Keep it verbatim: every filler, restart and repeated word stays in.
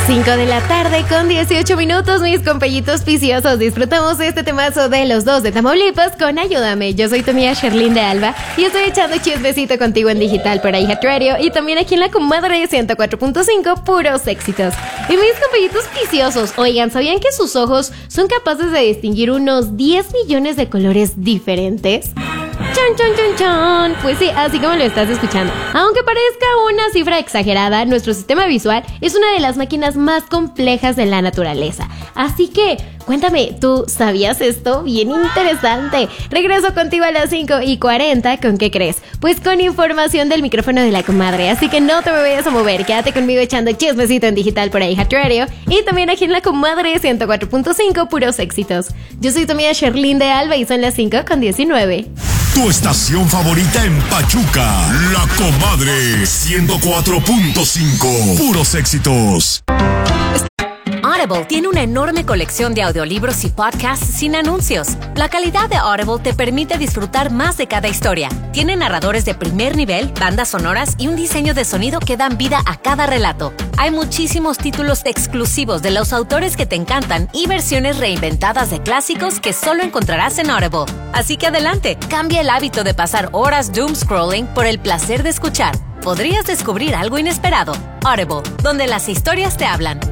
cinco de la tarde con dieciocho minutos, mis compellitos viciosos. Disfrutamos este temazo de los dos de Tamaulipas con Ayúdame. Yo soy tu amiga Sherlyn de Alba y estoy echando chismecito contigo en digital por iHeart Radio y también aquí en la comadre de ciento cuatro punto cinco, puros éxitos. Y mis compellitos viciosos, oigan, ¿sabían que sus ojos son capaces de distinguir unos diez millones de colores diferentes? Chon, chon, chon, chon. Pues sí, así como lo estás escuchando. Aunque parezca una cifra exagerada, nuestro sistema visual es una de las máquinas más complejas de la naturaleza. Así que, cuéntame, ¿tú sabías esto? Bien interesante. Regreso contigo a las cinco y cuarenta. ¿Con qué crees? Pues con información del micrófono de la comadre. Así que no te me vayas a mover. Quédate conmigo echando chismecito en digital por iHeart Radio. Y también aquí en la comadre ciento cuatro punto cinco, puros éxitos. Yo soy tu amiga Sherlyn de Alba y son las cinco con diecinueve. Tu estación favorita en Pachuca, La Comadre ciento cuatro punto cinco. Puros éxitos. Audible tiene una enorme colección de audiolibros y podcasts sin anuncios. La calidad de Audible te permite disfrutar más de cada historia. Tiene narradores de primer nivel, bandas sonoras y un diseño de sonido que dan vida a cada relato. Hay muchísimos títulos exclusivos de los autores que te encantan y versiones reinventadas de clásicos que solo encontrarás en Audible. Así que adelante, cambia el hábito de pasar horas doom scrolling por el placer de escuchar. Podrías descubrir algo inesperado. Audible, donde las historias te hablan.